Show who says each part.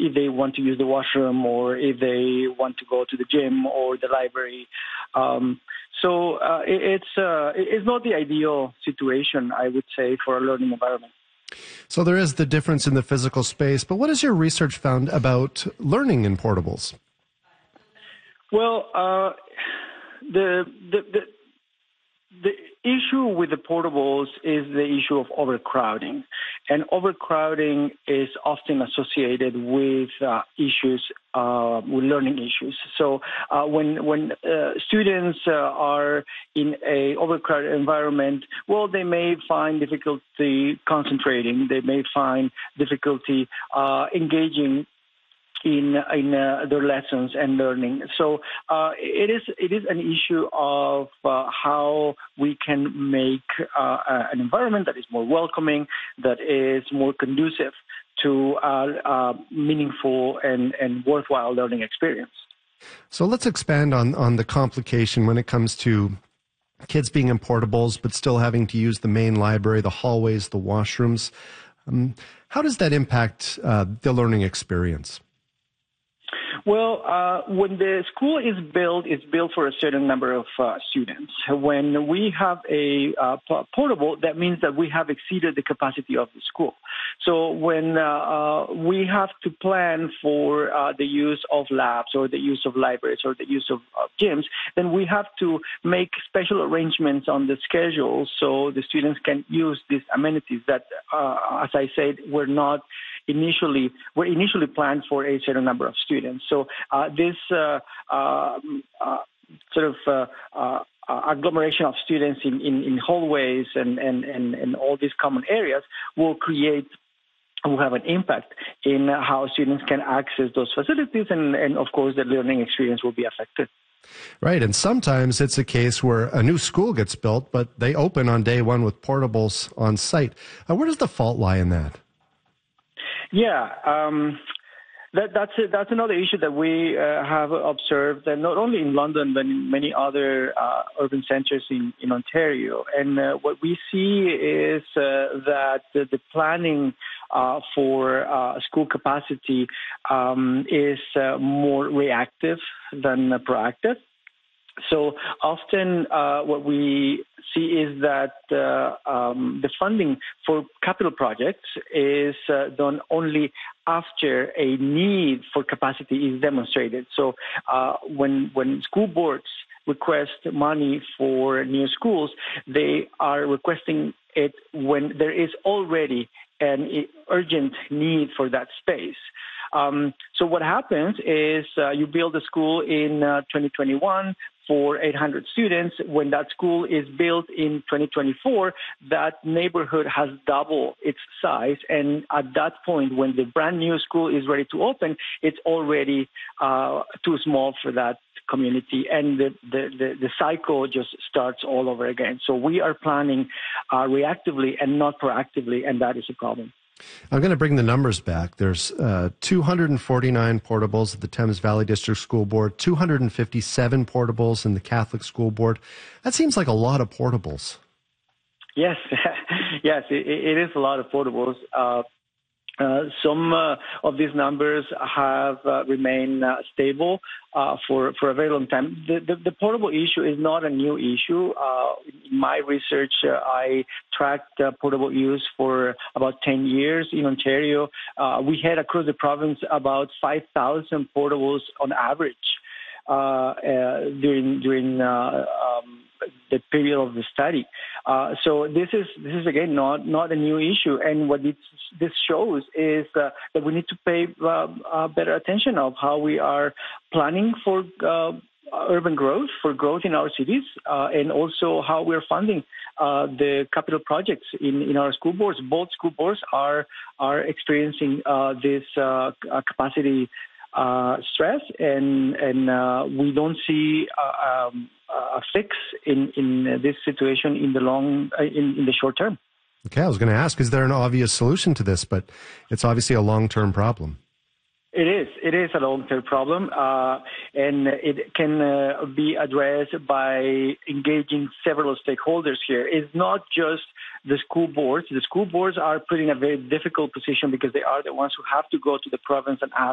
Speaker 1: if they want to use the washroom or if they want to go to the gym or the library. It's not the ideal situation, I would say, for a learning environment.
Speaker 2: So there is the difference in the physical space, but what has your research found about learning in portables?
Speaker 1: Well, the issue with the portables is the issue of overcrowding. And overcrowding is often associated with with learning issues. So when students are in a overcrowded environment, well, they may find difficulty concentrating. They may find difficulty engaging in their lessons and learning. So it is an issue of how we can make an environment that is more welcoming, that is more conducive to meaningful and worthwhile learning experience.
Speaker 2: So let's expand on the complication when it comes to kids being in portables but still having to use the main library, the hallways, the washrooms. How does that impact the learning experience?
Speaker 1: Well, when the school is built, it's built for a certain number of students. When we have a portable, that means that we have exceeded the capacity of the school. So when we have to plan for the use of labs or the use of libraries or the use of gyms, then we have to make special arrangements on the schedule so the students can use these amenities that, as I said, were initially planned for a certain number of students. So this agglomeration of students in hallways and all these common areas will have an impact in how students can access those facilities, and of course the learning experience will be affected.
Speaker 2: Right, and sometimes it's a case where a new school gets built, but they open on day one with portables on site. Where does the fault lie in that?
Speaker 1: Yeah, that's another issue that we have observed, not only in London but in many other urban centres in Ontario. And what we see is that the planning for school capacity is more reactive than proactive. So often what we see is that the funding for capital projects is done only after a need for capacity is demonstrated. So when school boards request money for new schools, they are requesting it when there is already an urgent need for that space. So what happens is you build a school in 2021 for 800 students. When that school is built in 2024, that neighborhood has doubled its size. And at that point, when the brand new school is ready to open, it's already too small for that community, and the cycle just starts all over again. So we are planning reactively and not proactively, and that is a problem.
Speaker 2: I'm going to bring the numbers back. There's 249 portables at the Thames Valley District School Board, 257 portables in the Catholic School Board. That seems like a lot of portables.
Speaker 1: Yes, yes, it is a lot of portables. Some of these numbers have remained stable for a very long time. The portable issue is not a new issue. In my research, I tracked portable use for about 10 years in Ontario. We had across the province about 5,000 portables on average during the period of the study. So this is again not a new issue, and what this shows is that we need to pay better attention of how we are planning for urban growth, for growth in our cities, and also how we're funding the capital projects in our school boards. Both school boards are experiencing this capacity stress, and we don't see a fix in this situation in the short term.
Speaker 2: Okay, I was going to ask, is there an obvious solution to this? But it's obviously a long-term problem.
Speaker 1: It is a long-term problem, and it can be addressed by engaging several stakeholders here. It's not just the school boards. The school boards are put in a very difficult position because they are the ones who have to go to the province and ask